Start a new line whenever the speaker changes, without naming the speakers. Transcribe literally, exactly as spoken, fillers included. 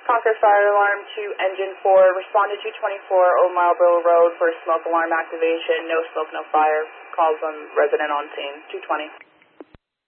Concord Fire Alarm to Engine four. Respond to two twenty-four Old Marlboro Road for smoke alarm activation. No smoke, no fire. Calls on resident on scene. two twenty.